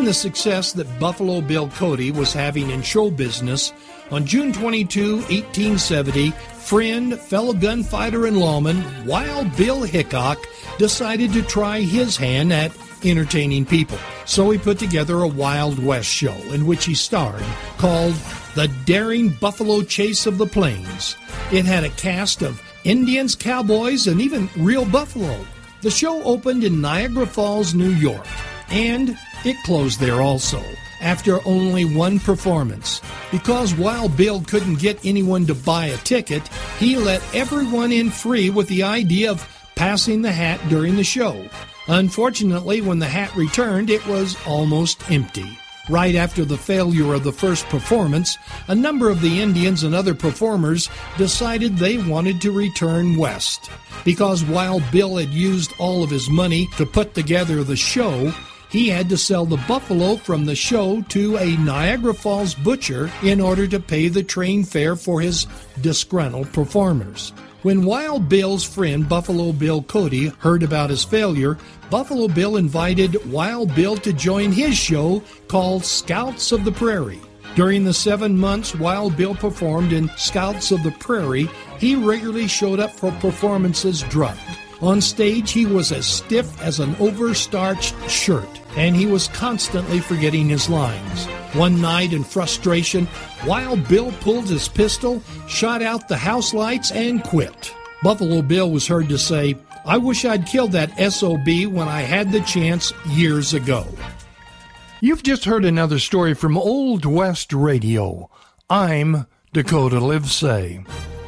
the success that Buffalo Bill Cody was having in show business, on June 22, 1870, friend, fellow gunfighter and lawman, Wild Bill Hickok, decided to try his hand at entertaining people. So he put together a Wild West show in which he starred, called The Daring Buffalo Chase of the Plains. It had a cast of Indians, cowboys, and even real buffalo. The show opened in Niagara Falls, New York, and it closed there also, after only one performance. Because Wild Bill couldn't get anyone to buy a ticket, he let everyone in free with the idea of passing the hat during the show. Unfortunately, when the hat returned, it was almost empty. Right after the failure of the first performance, a number of the Indians and other performers decided they wanted to return west. Because Wild Bill had used all of his money to put together the show, he had to sell the buffalo from the show to a Niagara Falls butcher in order to pay the train fare for his disgruntled performers. When Wild Bill's friend Buffalo Bill Cody heard about his failure, Buffalo Bill invited Wild Bill to join his show called Scouts of the Prairie. During the 7 months Wild Bill performed in Scouts of the Prairie, he regularly showed up for performances drugged. On stage, he was as stiff as an overstarched shirt, and he was constantly forgetting his lines. One night, in frustration, Wild Bill pulled his pistol, shot out the house lights, and quit. Buffalo Bill was heard to say, "I wish I'd killed that SOB when I had the chance years ago." You've just heard another story from Old West Radio. I'm Dakota Livesay.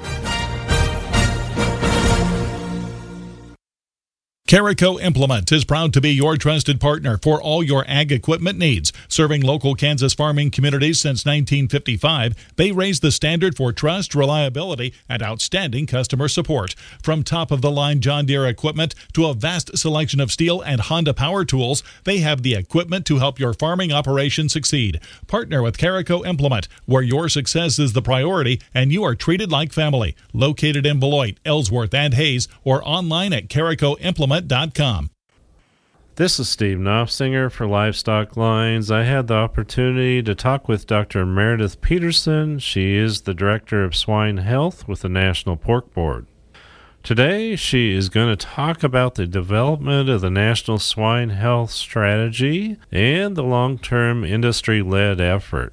Carico Implement is proud to be your trusted partner for all your ag equipment needs. Serving local Kansas farming communities since 1955, they raise the standard for trust, reliability, and outstanding customer support. From top-of-the-line John Deere equipment to a vast selection of Steel and Honda power tools, they have the equipment to help your farming operation succeed. Partner with Carico Implement, where your success is the priority and you are treated like family. Located in Beloit, Ellsworth, and Hayes, or online at caricoimplement.com. This is Steve Knopfsinger for Livestock Lines. I had the opportunity to talk with Dr. Meredith Peterson. She is the Director of Swine Health with the National Pork Board. Today, she is going to talk about the development of the National Swine Health Strategy and the long-term industry-led effort.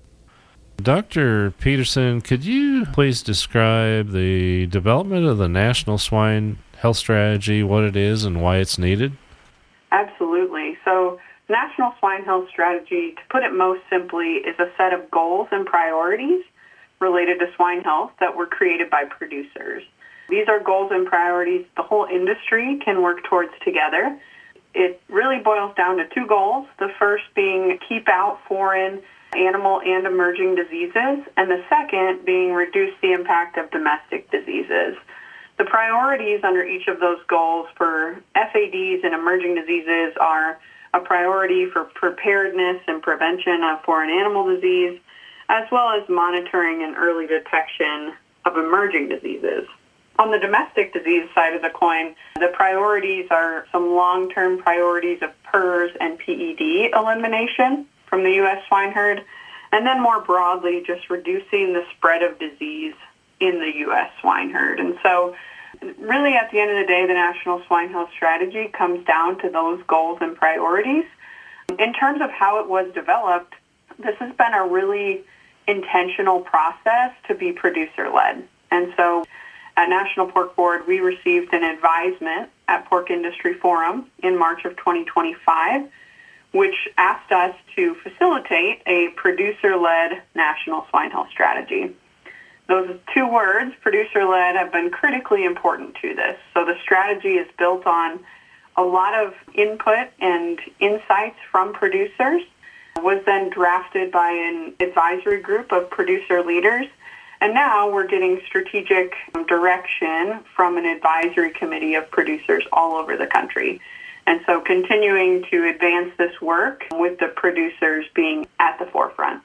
Dr. Peterson, could you please describe the development of the National Swine Health Strategy, what it is and why it's needed? Absolutely. So National Swine Health Strategy, to put it most simply, is a set of goals and priorities related to swine health that were created by producers. These are goals and priorities the whole industry can work towards together. It really boils down to two goals, the first being keep out foreign animal and emerging diseases, and the second being reduce the impact of domestic diseases. The priorities under each of those goals for FADs and emerging diseases are a priority for preparedness and prevention of foreign animal disease, as well as monitoring and early detection of emerging diseases. On the domestic disease side of the coin, the priorities are some long-term priorities of PRRS and PED elimination from the U.S. swine herd, and then more broadly, just reducing the spread of disease in the U.S. swine herd. And so really at the end of the day, the National Swine Health Strategy comes down to those goals and priorities. In terms of how it was developed, this has been a really intentional process to be producer-led. And so at National Pork Board, we received an advisement at Pork Industry Forum in March of 2025, which asked us to facilitate a producer-led National Swine Health Strategy. Those two words, producer-led, have been critically important to this. So the strategy is built on a lot of input and insights from producers, was then drafted by an advisory group of producer leaders, and now we're getting strategic direction from an advisory committee of producers all over the country. And so continuing to advance this work with the producers being at the forefront.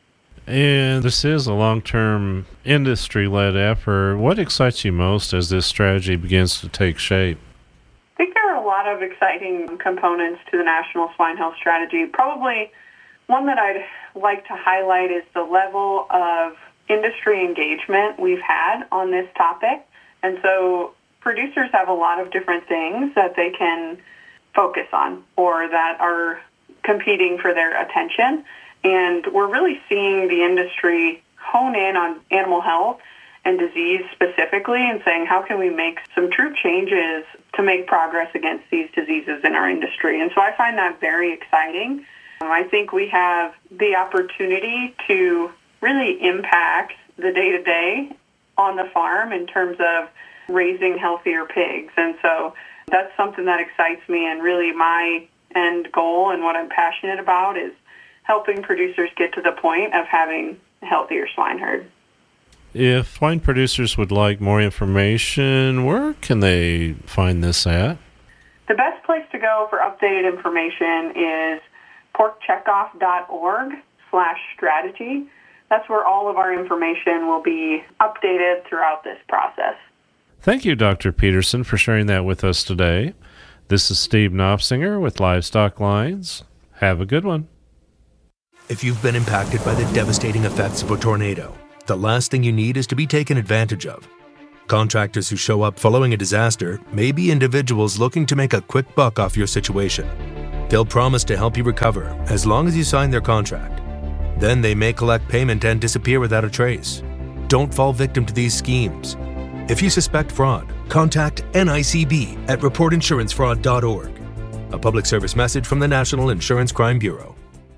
And this is a long-term industry-led effort. What excites you most as this strategy begins to take shape? I think there are a lot of exciting components to the National Swine Health Strategy. Probably One that I'd like to highlight is the level of industry engagement we've had on this topic. And so producers have a lot of different things that they can focus on or that are competing for their attention. And we're really seeing the industry hone in on animal health and disease specifically and saying, how can we make some true changes to make progress against these diseases in our industry? And so I find that very exciting. I think we have the opportunity to really impact the day-to-day on the farm in terms of raising healthier pigs. And so that's something that excites me, and really my end goal and what I'm passionate about is helping producers get to the point of having a healthier swine herd. If swine producers would like more information, where can they find this at? The best place to go for updated information is porkcheckoff.org/strategy. That's where all of our information will be updated throughout this process. Thank you, Dr. Peterson, for sharing that with us today. This is Steve Knopfsinger with Livestock Lines. Have a good one. If you've been impacted by the devastating effects of a tornado, the last thing you need is to be taken advantage of. Contractors who show up following a disaster may be individuals looking to make a quick buck off your situation. They'll promise to help you recover as long as you sign their contract. Then they may collect payment and disappear without a trace. Don't fall victim to these schemes. If you suspect fraud, contact NICB at reportinsurancefraud.org. A public service message from the National Insurance Crime Bureau.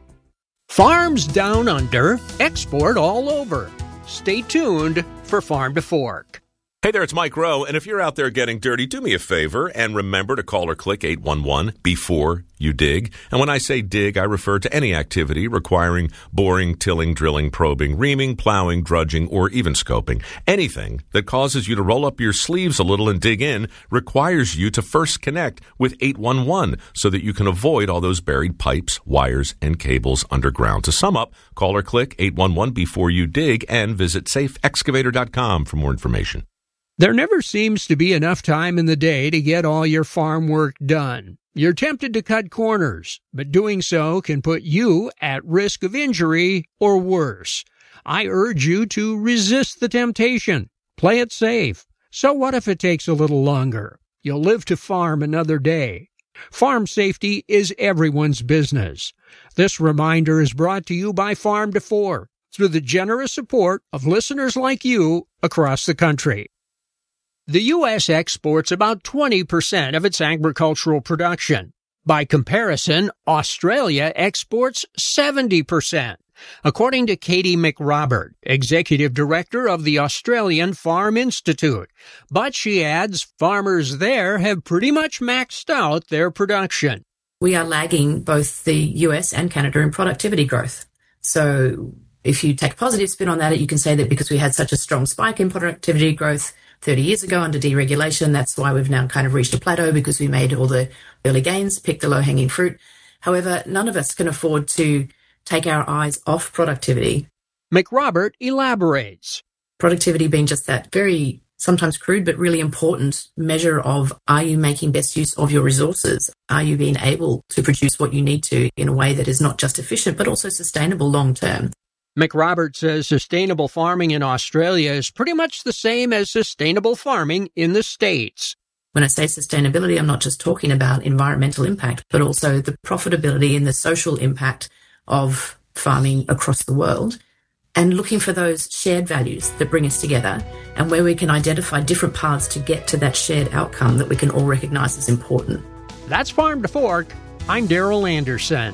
Farms down under, export all over. Stay tuned for Farm to Fork. Hey there, it's Mike Rowe, and if you're out there getting dirty, do me a favor and remember to call or click 811 before you dig. And when I say dig, I refer to any activity requiring boring, tilling, drilling, probing, reaming, plowing, drudging, or even scoping. Anything that causes you to roll up your sleeves a little and dig in requires you to first connect with 811 so that you can avoid all those buried pipes, wires, and cables underground. To sum up, call or click 811 before you dig and visit safeexcavator.com for more information. There never seems to be enough time in the day to get all your farm work done. You're tempted to cut corners, but doing so can put you at risk of injury or worse. I urge you to resist the temptation. Play it safe. So what if it takes a little longer? You'll live to farm another day. Farm safety is everyone's business. This reminder is brought to you by Farm to Fork through the generous support of listeners like you across the country. The U.S. exports about 20% of its agricultural production. By comparison, Australia exports 70%, according to Katie McRobert, Executive Director of the Australian Farm Institute. But she adds farmers there have pretty much maxed out their production. We are lagging both the US and Canada in productivity growth. So if you take a positive spin on that, you can say that because we had such a strong spike in productivity growth 30 years ago under deregulation, that's why we've now kind of reached a plateau because we made all the early gains, picked the low-hanging fruit. However, none of us can afford to take our eyes off productivity. McRobert elaborates. Productivity being just that very sometimes crude but really important measure of, are you making best use of your resources? Are you being able to produce what you need to in a way that is not just efficient but also sustainable long-term? McRobert says sustainable farming in Australia is pretty much the same as sustainable farming in the States. When I say sustainability, I'm not just talking about environmental impact, but also the profitability and the social impact of farming across the world, and looking for those shared values that bring us together and where we can identify different paths to get to that shared outcome that we can all recognize as important. That's Farm to Fork. I'm Daryl Anderson.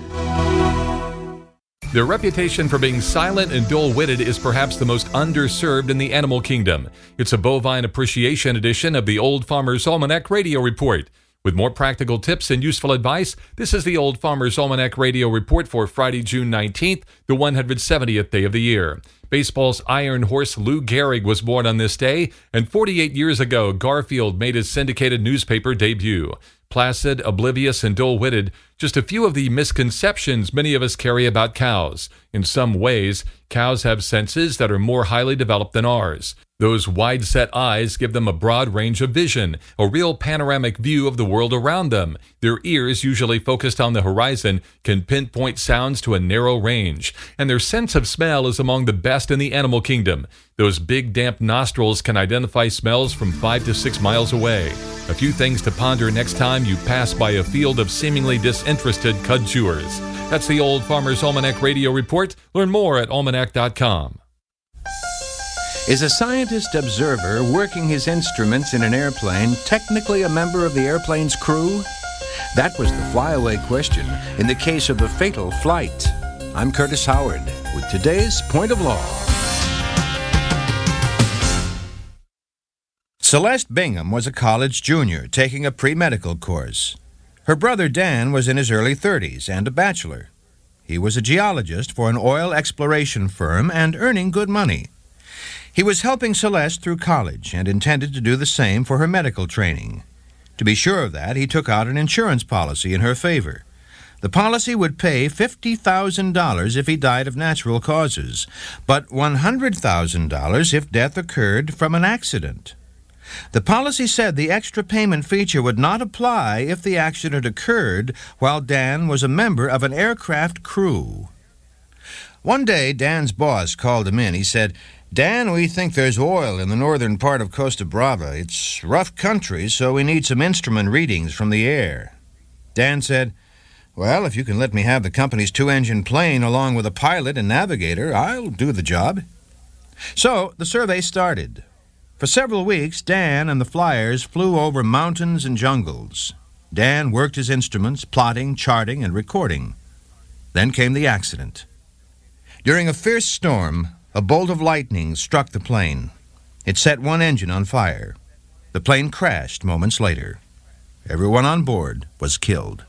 Their reputation for being silent and dull-witted is perhaps the most underserved in the animal kingdom. It's a bovine appreciation edition of the Old Farmer's Almanac Radio Report. With more practical tips and useful advice, this is the Old Farmer's Almanac Radio Report for Friday, June 19th, the 170th day of the year. Baseball's Iron Horse Lou Gehrig was born on this day, and 48 years ago, Garfield made his syndicated newspaper debut. Placid, oblivious, and dull-witted, just a few of the misconceptions many of us carry about cows. In some ways, Cows have senses that are more highly developed than ours. Those wide-set eyes give them a broad range of vision, a real panoramic view of the world around them. Their ears, usually focused on the horizon, can pinpoint sounds to a narrow range, and their sense of smell is among the best in the animal kingdom. Those big, damp nostrils can identify smells from 5 to 6 miles away. A few things to ponder next time you pass by a field of seemingly disinterested cud chewers. That's the Old Farmer's Almanac Radio Report. Learn more at almanac.com. Is a scientist observer working his instruments in an airplane technically a member of the airplane's crew? That was the flyaway question in the case of the fatal flight. I'm Curtis Howard with today's Point of Law. Celeste Bingham was a college junior taking a pre-medical course. Her brother Dan was in his early 30s and a bachelor. He was a geologist for an oil exploration firm and earning good money. He was helping Celeste through college and intended to do the same for her medical training. To be sure of that, he took out an insurance policy in her favor. The policy would pay $50,000 if he died of natural causes, but $100,000 if death occurred from an accident. The policy said the extra payment feature would not apply if the accident occurred while Dan was a member of an aircraft crew. One day, Dan's boss called him in. He said, "Dan, we think there's oil in the northern part of Costa Brava. It's rough country, so we need some instrument readings from the air." Dan said, "Well, if you can let me have the company's 2-engine plane along with a pilot and navigator, I'll do the job." So the survey started. For several weeks, Dan and the flyers flew over mountains and jungles. Dan worked his instruments, plotting, charting, and recording. Then came the accident. During a fierce storm, a bolt of lightning struck the plane. It set one engine on fire. The plane crashed moments later. Everyone on board was killed.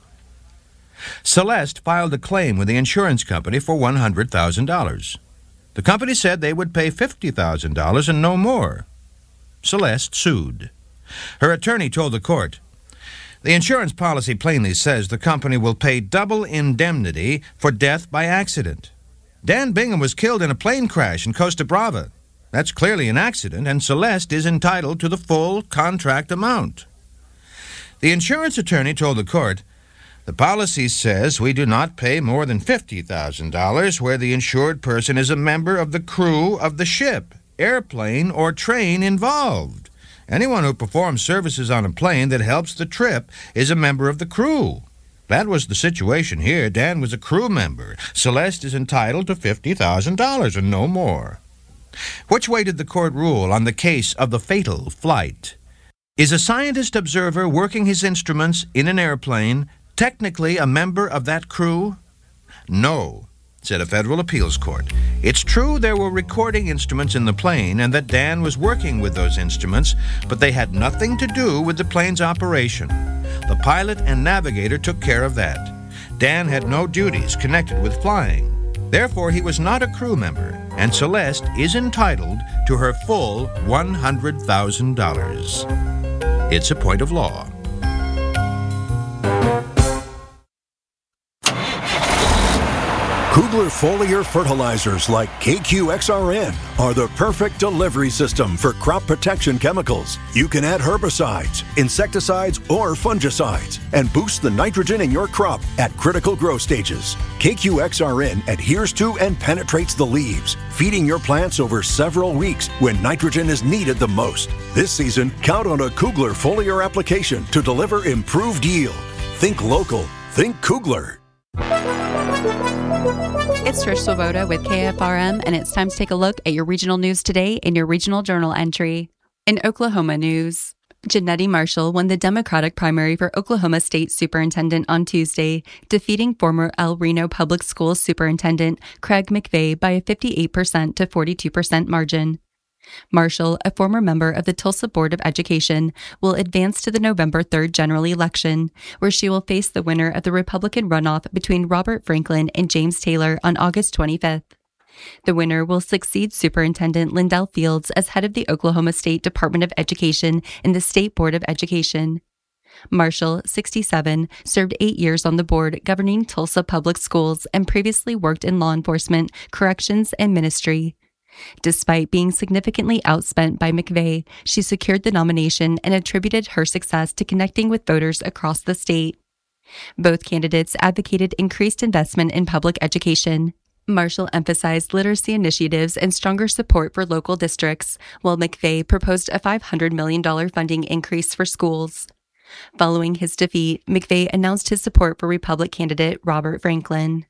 Celeste filed a claim with the insurance company for $100,000. The company said they would pay $50,000 and no more. Celeste sued. Her attorney told the court, "The insurance policy plainly says the company will pay double indemnity for death by accident. Dan Bingham was killed in a plane crash in Costa Brava. That's clearly an accident, and Celeste is entitled to the full contract amount." The insurance attorney told the court, "The policy says we do not pay more than $50,000 where the insured person is a member of the crew of the ship, airplane, or train involved. Anyone who performs services on a plane that helps the trip is a member of the crew. That was the situation here. Dan was a crew member. Celeste is entitled to $50,000 and no more." Which way did the court rule on the case of the fatal flight? Is a scientist observer working his instruments in an airplane technically a member of that crew? No, said a federal appeals court. It's true there were recording instruments in the plane and that Dan was working with those instruments, but they had nothing to do with the plane's operation. The pilot and navigator took care of that. Dan had no duties connected with flying. Therefore, he was not a crew member, and Celeste is entitled to her full $100,000. It's a point of law. Kugler foliar fertilizers like KQXRN are the perfect delivery system for crop protection chemicals. You can add herbicides, insecticides, or fungicides and boost the nitrogen in your crop at critical growth stages. KQXRN adheres to and penetrates the leaves, feeding your plants over several weeks when nitrogen is needed the most. This season, count on a Kugler foliar application to deliver improved yield. Think local. Think Kugler. It's Trish Swoboda with KFRM, and it's time to take a look at your regional news today in your regional journal entry. In Oklahoma news, Jeanette Marshall won the Democratic primary for Oklahoma State Superintendent on Tuesday, defeating former El Reno Public Schools Superintendent Craig McVeigh by a 58% to 42% margin. Marshall, a former member of the Tulsa Board of Education, will advance to the November 3rd general election, where she will face the winner of the Republican runoff between Robert Franklin and James Taylor on August 25th. The winner will succeed Superintendent Lindell Fields as head of the Oklahoma State Department of Education and the State Board of Education. Marshall, 67, served 8 years on the board governing Tulsa Public Schools and previously worked in law enforcement, corrections, and ministry. Despite being significantly outspent by McVeigh, she secured the nomination and attributed her success to connecting with voters across the state. Both candidates advocated increased investment in public education. Marshall emphasized literacy initiatives and stronger support for local districts, while McVeigh proposed a $500 million funding increase for schools. Following his defeat, McVeigh announced his support for Republican candidate Robert Franklin.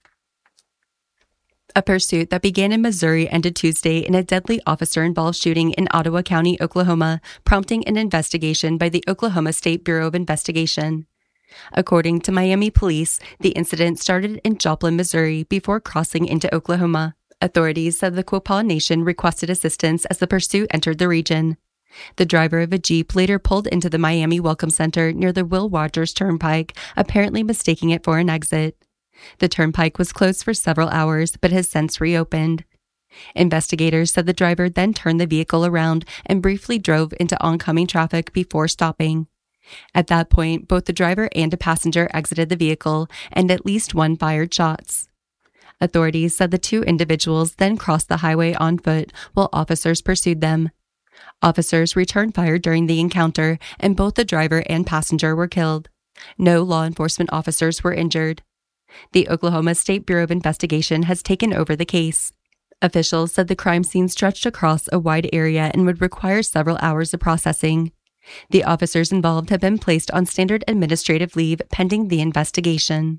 A pursuit that began in Missouri ended Tuesday in a deadly officer-involved shooting in Ottawa County, Oklahoma, prompting an investigation by the Oklahoma State Bureau of Investigation. According to Miami police, the incident started in Joplin, Missouri, before crossing into Oklahoma. Authorities said the Quapaw Nation requested assistance as the pursuit entered the region. The driver of a Jeep later pulled into the Miami Welcome Center near the Will Rogers Turnpike, apparently mistaking it for an exit. The turnpike was closed for several hours, but has since reopened. Investigators said the driver then turned the vehicle around and briefly drove into oncoming traffic before stopping. At that point, both the driver and a passenger exited the vehicle, and at least one fired shots. Authorities said the two individuals then crossed the highway on foot while officers pursued them. Officers returned fire during the encounter, and both the driver and passenger were killed. No law enforcement officers were injured. The Oklahoma State Bureau of Investigation has taken over the case. Officials said the crime scene stretched across a wide area and would require several hours of processing. The officers involved have been placed on standard administrative leave pending the investigation.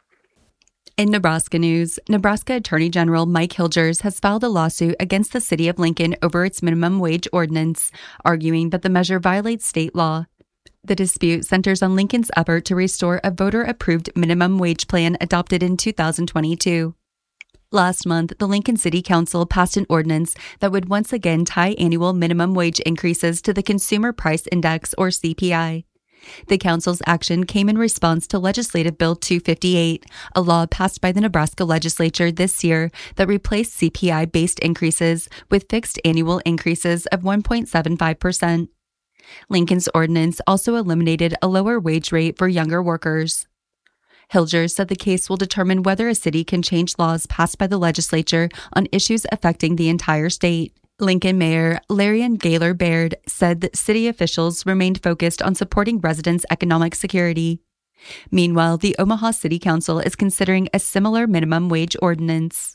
In Nebraska news, Nebraska Attorney General Mike Hilgers has filed a lawsuit against the city of Lincoln over its minimum wage ordinance, arguing that the measure violates state law. The dispute centers on Lincoln's effort to restore a voter-approved minimum wage plan adopted in 2022. Last month, the Lincoln City Council passed an ordinance that would once again tie annual minimum wage increases to the Consumer Price Index, or CPI. The council's action came in response to Legislative Bill 258, a law passed by the Nebraska legislature this year that replaced CPI-based increases with fixed annual increases of 1.75%. Lincoln's ordinance also eliminated a lower wage rate for younger workers. Hilgers said the case will determine whether a city can change laws passed by the legislature on issues affecting the entire state. Lincoln Mayor Larian Gaylor Baird said that city officials remained focused on supporting residents' economic security. Meanwhile, the Omaha City Council is considering a similar minimum wage ordinance.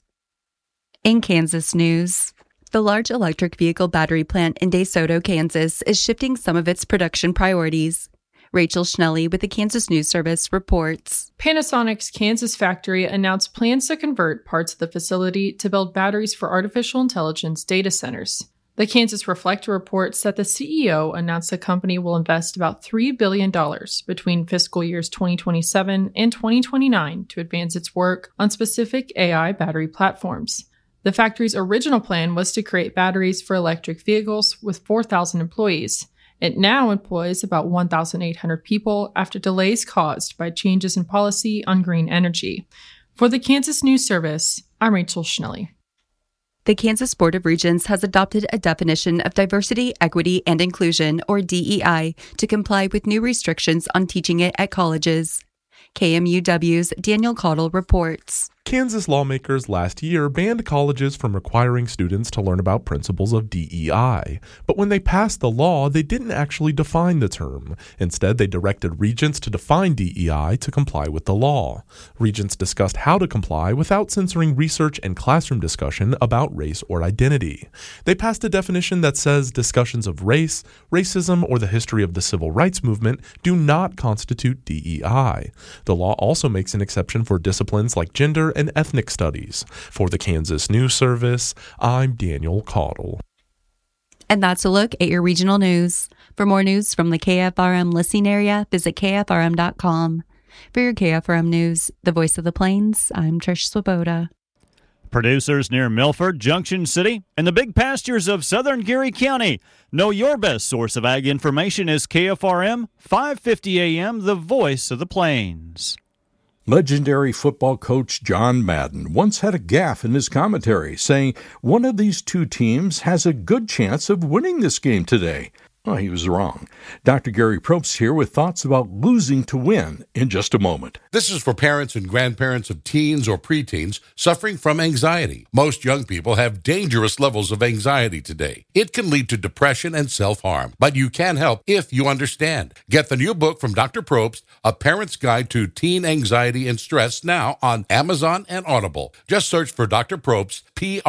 In Kansas news, the large electric vehicle battery plant in DeSoto, Kansas, is shifting some of its production priorities. Rachel Schnelly with the Kansas News Service reports. Panasonic's Kansas factory announced plans to convert parts of the facility to build batteries for artificial intelligence data centers. The Kansas Reflector reports that the CEO announced the company will invest about $3 billion between fiscal years 2027 and 2029 to advance its work on specific AI battery platforms. The factory's original plan was to create batteries for electric vehicles with 4,000 employees. It now employs about 1,800 people after delays caused by changes in policy on green energy. For the Kansas News Service, I'm Rachel Schnelly. The Kansas Board of Regents has adopted a definition of diversity, equity, and inclusion, or DEI, to comply with new restrictions on teaching it at colleges. KMUW's Daniel Caudle reports. Kansas lawmakers last year banned colleges from requiring students to learn about principles of DEI. But when they passed the law, they didn't actually define the term. Instead, they directed regents to define DEI to comply with the law. Regents discussed how to comply without censoring research and classroom discussion about race or identity. They passed a definition that says discussions of race, racism, or the history of the civil rights movement do not constitute DEI. The law also makes an exception for disciplines like gender and ethnic studies. For the Kansas News Service, I'm Daniel Caudle. And that's a look at your regional news. For more news from the KFRM listening area, visit KFRM.com. For your KFRM news, the voice of the Plains, I'm Trish Swoboda. Producers near Milford, Junction City, and the big pastures of southern Geary County know your best source of ag information is KFRM 550 AM, the voice of the Plains. Legendary football coach John Madden once had a gaffe in his commentary, saying one of these two teams has a good chance of winning this game today. Well, he was wrong. Dr. Gary Probst here with thoughts about losing to win in just a moment. This is for parents and grandparents of teens or preteens suffering from anxiety. Most young people have dangerous levels of anxiety today. It can lead to depression and self-harm, but you can help if you understand. Get the new book from Dr. Probst, A Parent's Guide to Teen Anxiety and Stress, now on Amazon and Audible. Just search for Dr. Probst,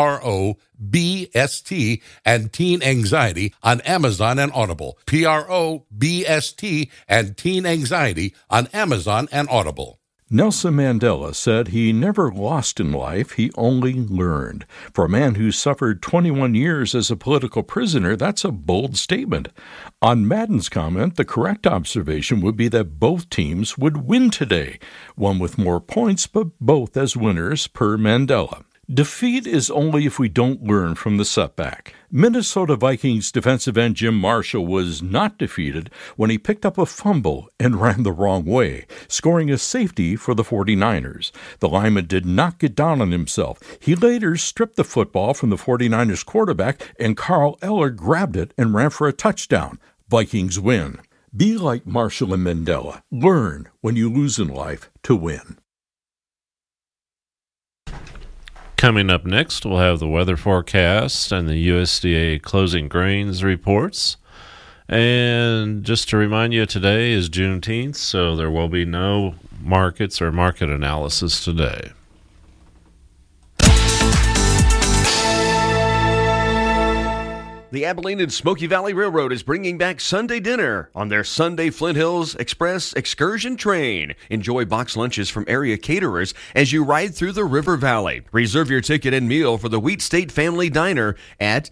Probst, and Teen Anxiety on Amazon and Audible. Probst and Teen Anxiety on Amazon and Audible. Nelson Mandela said he never lost in life, he only learned. For a man who suffered 21 years as a political prisoner, that's a bold statement. On Madden's comment, the correct observation would be that both teams would win today, one with more points, but both as winners per Mandela. Defeat is only if we don't learn from the setback. Minnesota Vikings defensive end Jim Marshall was not defeated when he picked up a fumble and ran the wrong way, scoring a safety for the 49ers. The lineman did not get down on himself. He later stripped the football from the 49ers quarterback, and Carl Eller grabbed it and ran for a touchdown. Vikings win. Be like Marshall and Mandela. Learn when you lose in life to win. Coming up next, we'll have the weather forecast and the USDA closing grains reports. And just to remind you, today is Juneteenth, so there will be no markets or market analysis today. The Abilene and Smoky Valley Railroad is bringing back Sunday dinner on their Sunday Flint Hills Express excursion train. Enjoy box lunches from area caterers as you ride through the River Valley. Reserve your ticket and meal for the Wheat State Family Diner at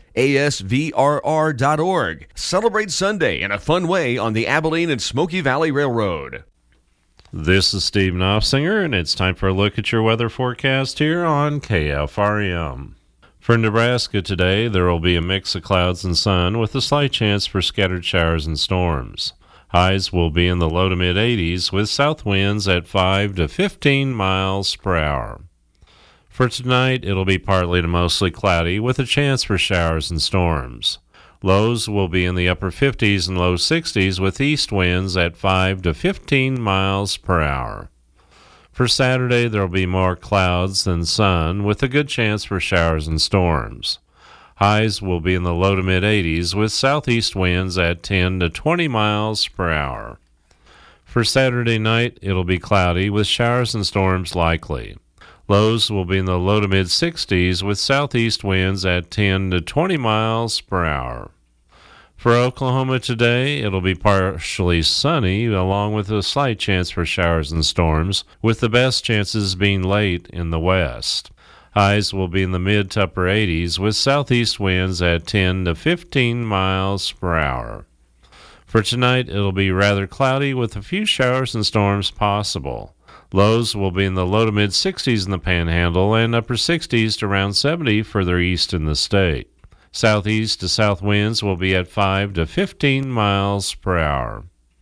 asvrr.org. Celebrate Sunday in a fun way on the Abilene and Smoky Valley Railroad. This is Steve Knopfsinger, and it's time for a look at your weather forecast here on KFRM. For Nebraska today, there will be a mix of clouds and sun with a slight chance for scattered showers and storms. Highs will be in the low to mid-80s with south winds at 5 to 15 miles per hour. For tonight, it'll be partly to mostly cloudy with a chance for showers and storms. Lows will be in the upper 50s and low 60s with east winds at 5 to 15 miles per hour. For Saturday, there will be more clouds than sun, with a good chance for showers and storms. Highs will be in the low to mid-80s, with southeast winds at 10 to 20 miles per hour. For Saturday night, it'll be cloudy, with showers and storms likely. Lows will be in the low to mid-60s, with southeast winds at 10 to 20 miles per hour. For Oklahoma today, it'll be partially sunny, along with a slight chance for showers and storms, with the best chances being late in the west. Highs will be in the mid to upper 80s, with southeast winds at 10 to 15 miles per hour. For tonight, it'll be rather cloudy, with a few showers and storms possible. Lows will be in the low to mid 60s in the Panhandle and upper 60s to around 70 further east in the state. Southeast to south winds will be at 5 to 15 miles per hour.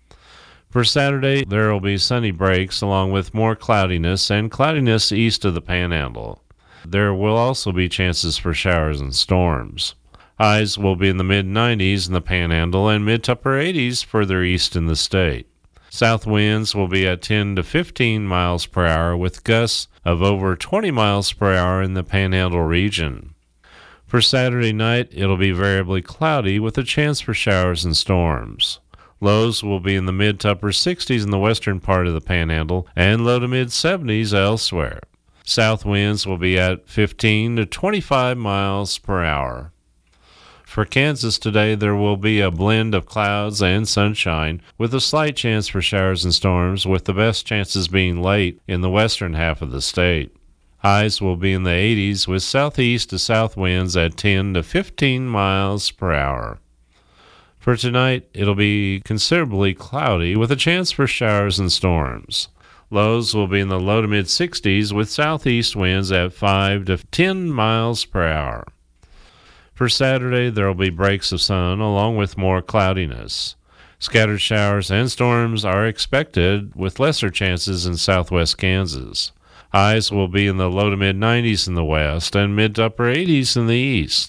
For Saturday, there will be sunny breaks along with more cloudiness and cloudiness east of the Panhandle. There will also be chances for showers and storms. Highs will be in the mid-90s in the Panhandle and mid to upper 80s further east in the state. South winds will be at 10 to 15 miles per hour with gusts of over 20 miles per hour in the Panhandle region. For Saturday night, it'll be variably cloudy with a chance for showers and storms. Lows will be in the mid to upper 60s in the western part of the Panhandle and low to mid 70s elsewhere. South winds will be at 15 to 25 miles per hour. For Kansas today, there will be a blend of clouds and sunshine with a slight chance for showers and storms, with the best chances being late in the western half of the state. Highs will be in the 80s with southeast to south winds at 10 to 15 miles per hour. For tonight, it'll be considerably cloudy with a chance for showers and storms. Lows will be in the low to mid 60s with southeast winds at 5 to 10 miles per hour. For Saturday, there will be breaks of sun along with more cloudiness. Scattered showers and storms are expected with lesser chances in southwest Kansas. Highs will be in the low to mid 90s in the west and mid to upper 80s in the east.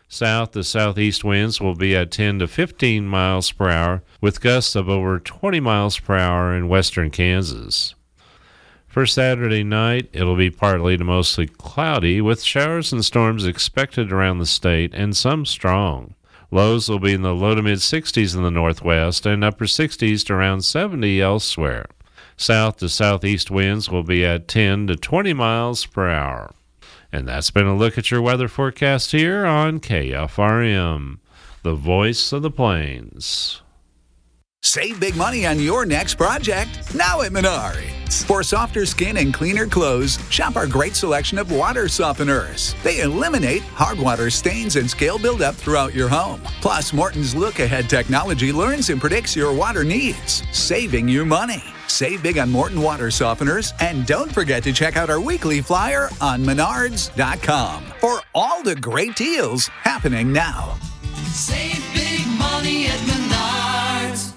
South to southeast winds will be at 10 to 15 miles per hour, with gusts of over 20 miles per hour in western Kansas. For Saturday night, it'll be partly to mostly cloudy, with showers and storms expected around the state and some strong. Lows will be in the low to mid-60s in the northwest and upper 60s to around 70 elsewhere. South to southeast winds will be at 10 to 20 miles per hour. And that's been a look at your weather forecast here on KFRM, the voice of the plains. Save big money on your next project, now at Menards. For softer skin and cleaner clothes, shop our great selection of water softeners. They eliminate hard water stains and scale buildup throughout your home. Plus, Morton's look-ahead technology learns and predicts your water needs, saving you money. Save big on Morton water softeners, and don't forget to check out our weekly flyer on Menards.com for all the great deals happening now. Save big money at Menards.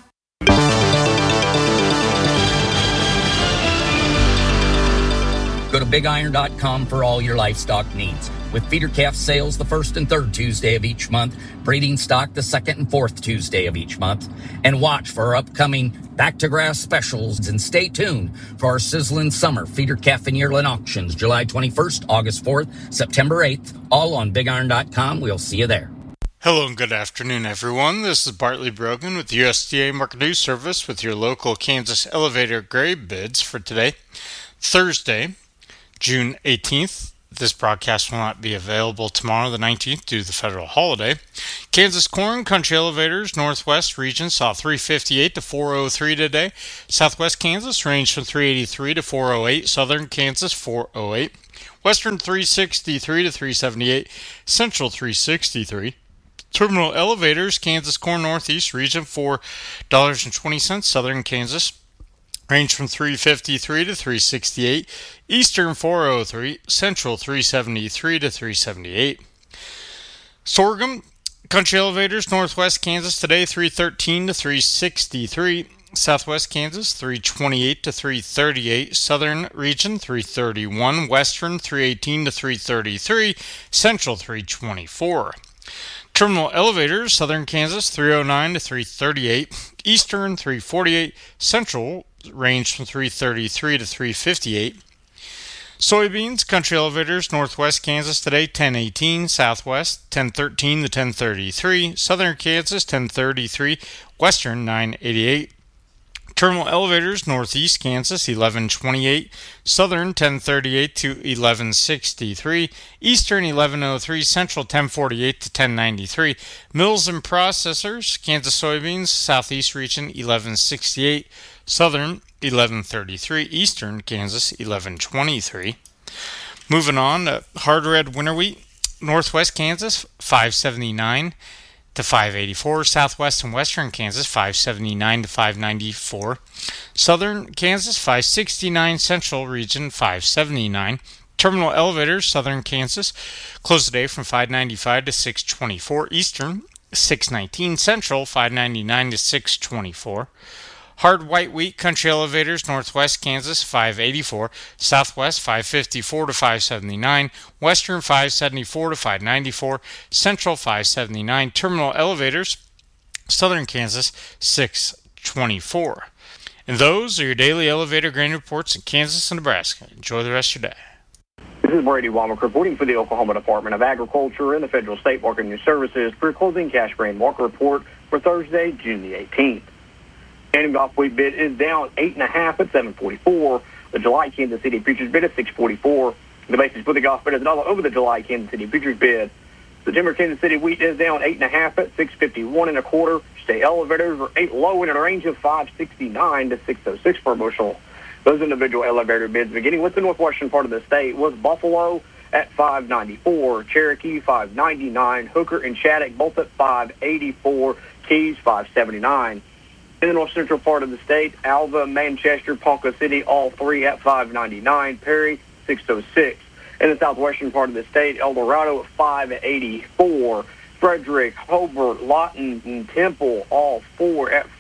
Go to BigIron.com for all your livestock needs. With feeder calf sales the first and third Tuesday of each month, breeding stock the second and fourth Tuesday of each month, and watch for our upcoming back to grass specials, and stay tuned for our sizzling summer feeder calf and yearling auctions, July 21st, August 4th, September 8th, all on BigIron.com. We'll see you there. Hello and good afternoon, everyone. This is Bartley Brogan with the USDA Market News Service with your local Kansas elevator grade bids for today, Thursday, June 18th. This broadcast will not be available tomorrow, the 19th, due to the federal holiday. Kansas corn, country elevators, northwest region saw 358 to 403 today. Southwest Kansas ranged from 383 to 408. Southern Kansas 408. Western 363 to 378. Central 363. Terminal elevators, Kansas corn northeast region $4.20. Southern Kansas range from 353 to 368, Eastern 403, Central 373 to 378. Sorghum, country elevators, Northwest Kansas today 313 to 363, Southwest Kansas 328 to 338, Southern region 331, Western 318 to 333, Central 324. Terminal elevators, Southern Kansas 309 to 338, Eastern 348, Central range from 333 to 358. Soybeans, country elevators, Northwest Kansas today 1018, Southwest 1013 to 1033, Southern Kansas 1033, Western 988. Terminal elevators, Northeast Kansas 1128, Southern 1038 to 1163, Eastern 1103, Central 1048 to 1093. Mills and processors, Kansas soybeans, Southeast region 1168, Southern 1133, Eastern Kansas 1123. Moving on to hard red winter wheat, Northwest Kansas 579 to 584, Southwest and Western Kansas 579 to 594, Southern Kansas 569, Central region 579. Terminal elevators, Southern Kansas closed the day from 595 to 624, Eastern 619, Central 599 to 624. Hard white wheat, country elevators, Northwest Kansas 584, Southwest 554 to 579, Western 574 to 594, Central 579. Terminal elevators, Southern Kansas 624. And those are your daily elevator grain reports in Kansas and Nebraska. Enjoy the rest of your day. This is Brady Womack reporting for the Oklahoma Department of Agriculture and the Federal State Market News Services for your closing cash grain market report for Thursday, June the 18th. Canyon Golf wheat bid is down 8.5 at 744. The July Kansas City futures bid is 644. The basis for the golf bid is $1 over the July Kansas City futures bid. September Kansas City wheat is down 8.5 at 651.25. State elevators are 8 low in a range of 569 to 606 per bushel. Those individual elevator bids, beginning with the northwestern part of the state, was Buffalo at 594, Cherokee 599, Hooker and Shattuck both at 584, Keys 579. In the north central part of the state, Alva, Manchester, Ponca City, all three at 599, Perry 606. In the southwestern part of the state, El Dorado at 584, Frederick, Hobart, Lawton, and Temple, all four at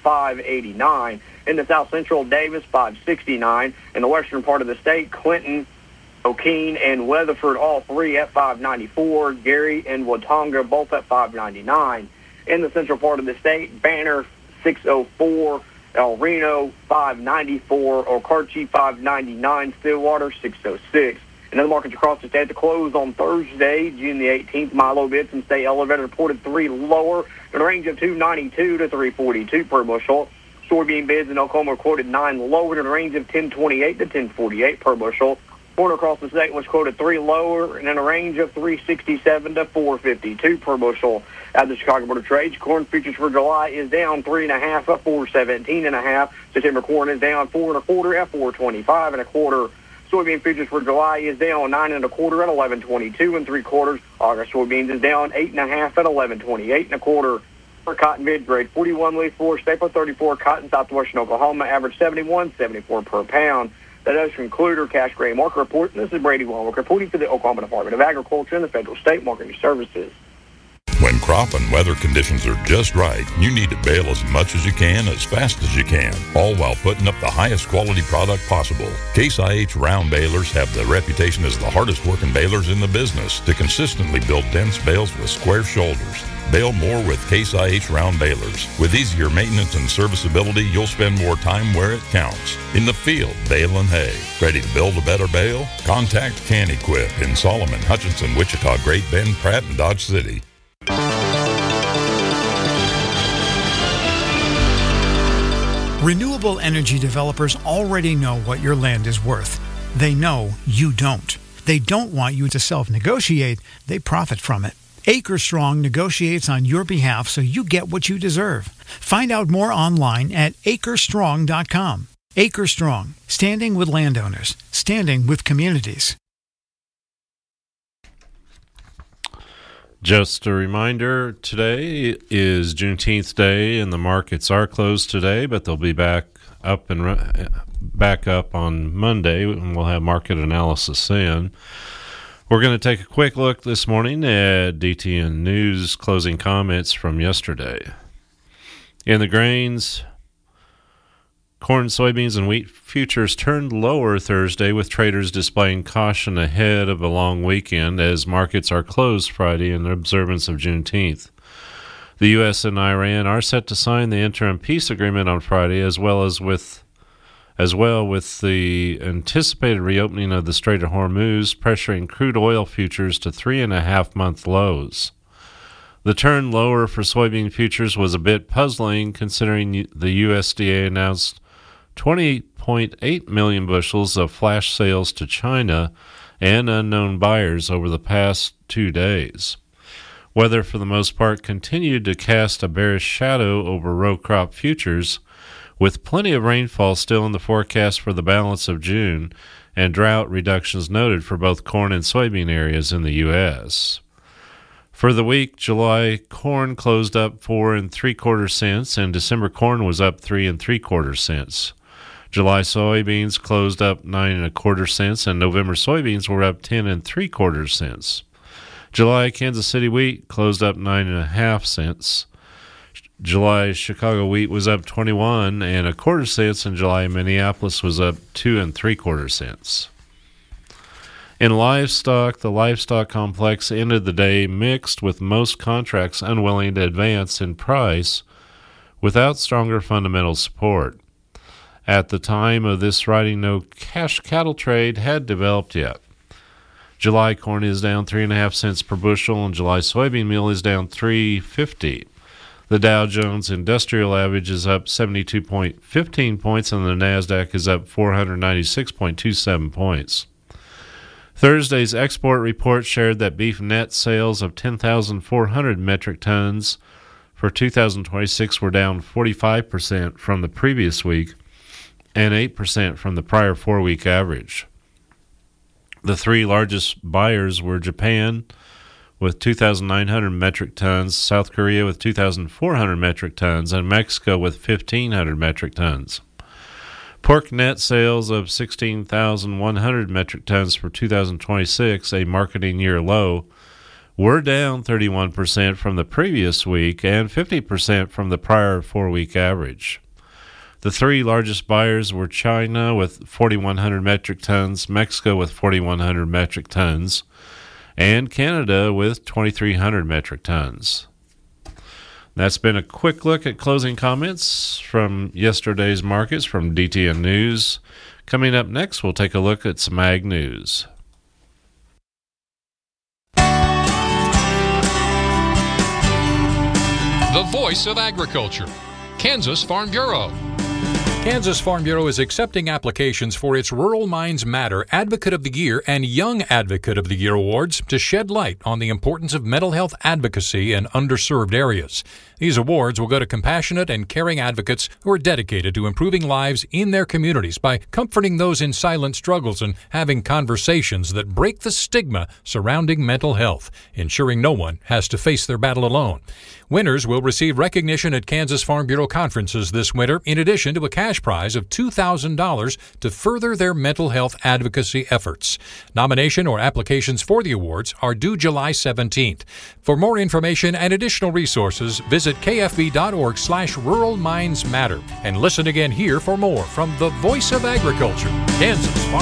589. In the south central, Davis 569. In the western part of the state, Clinton O'Keene and Weatherford, all three at $5.94. Gary and Watonga, both at $5.99. In the central part of the state, Banner, $6.04. El Reno, $5.94. Okarche, $5.99. Stillwater, $6.06. In other markets across the state, to close on Thursday, June the 18th, Milo bids and state elevator reported 3 lower in a range of $2.92 to $3.42 per bushel. Soybean bids in Oklahoma quoted 9 lower in a range of $10.28 to $10.48 per bushel. Corn across the state was quoted 3 lower and in a range of $3.67 to $4.52 per bushel. At the Chicago Board of Trade, corn futures for July is down 3.5 at $4.17.5. September corn is down 4.25 at $4.25.25. Soybean futures for July is down 9.25 at $11.22 3/4. August soybeans is down 8.5 at $11.28 1/4. For cotton mid grade 41 leaf 4 staple 34 cotton southwestern Oklahoma average 71.74 per pound. That does conclude our cash grain market report. And this is Brady Walwick reporting for the Oklahoma Department of Agriculture and the Federal State Marketing Services. When crop and weather conditions are just right, you need to bale as much as you can, as fast as you can, all while putting up the highest quality product possible. Case IH round balers have the reputation as the hardest working balers in the business to consistently build dense bales with square shoulders. Bale more with Case IH round balers. With easier maintenance and serviceability, you'll spend more time where it counts. In the field, baling hay. Ready to build a better bale? Contact Can Equip in Solomon, Hutchinson, Wichita, Great Bend, Pratt, and Dodge City. Renewable energy developers already know what your land is worth. They know you don't. They don't want you to self-negotiate. They profit from it. AcreStrong negotiates on your behalf so you get what you deserve. Find out more online at acrestrong.com. AcreStrong, standing with landowners, standing with communities. Just a reminder, today is Juneteenth Day, and the markets are closed today, but they'll be back up on Monday, and we'll have market analysis then. We're going to take a quick look this morning at DTN News closing comments from yesterday. In the grains, corn, soybeans, and wheat futures turned lower Thursday, with traders displaying caution ahead of a long weekend as markets are closed Friday in observance of Juneteenth. The U.S. and Iran are set to sign the interim peace agreement on Friday, as well with the anticipated reopening of the Strait of Hormuz, pressuring crude oil futures to 3.5-month lows. The turn lower for soybean futures was a bit puzzling, considering the USDA announced 20.8 million bushels of flash sales to China and unknown buyers over the past 2 days. Weather, for the most part, continued to cast a bearish shadow over row crop futures, with plenty of rainfall still in the forecast for the balance of June and drought reductions noted for both corn and soybean areas in the U.S. For the week, July corn closed up 4 3/4 cents, and December corn was up 3 3/4 cents. July soybeans closed up 9 1/4 cents, and November soybeans were up 10 3/4 cents. July Kansas City wheat closed up 9.5 cents. July Chicago wheat was up 21 1/4 cents, and July Minneapolis was up 2 3/4 cents. In livestock, the livestock complex ended the day mixed, with most contracts unwilling to advance in price without stronger fundamental support. At the time of this writing, no cash cattle trade had developed yet. July corn is down 3.5 cents per bushel, and July soybean meal is down 3.50. The Dow Jones Industrial Average is up 72.15 points, and the NASDAQ is up 496.27 points. Thursday's export report shared that beef net sales of 10,400 metric tons for 2026 were down 45% from the previous week and 8% from the prior 4-week average. The 3 largest buyers were Japan with 2,900 metric tons, South Korea with 2,400 metric tons, and Mexico with 1,500 metric tons. Pork net sales of 16,100 metric tons for 2026, a marketing year low, were down 31% from the previous week and 50% from the prior 4-week average. The three largest buyers were China with 4,100 metric tons, Mexico with 4,100 metric tons, and Canada with 2,300 metric tons. That's been a quick look at closing comments from yesterday's markets from DTN News. Coming up next, we'll take a look at some ag news. The voice of agriculture, Kansas Farm Bureau. Kansas Farm Bureau is accepting applications for its Rural Minds Matter Advocate of the Year and Young Advocate of the Year awards to shed light on the importance of mental health advocacy in underserved areas. These awards will go to compassionate and caring advocates who are dedicated to improving lives in their communities by comforting those in silent struggles and having conversations that break the stigma surrounding mental health, ensuring no one has to face their battle alone. Winners will receive recognition at Kansas Farm Bureau conferences this winter, in addition to a cash prize of $2,000 to further their mental health advocacy efforts. Nomination or applications for the awards are due July 17th. For more information and additional resources, visit kfb.org/Rural Minds Matter and listen again here for more from the Voice of Agriculture, Kansas Farm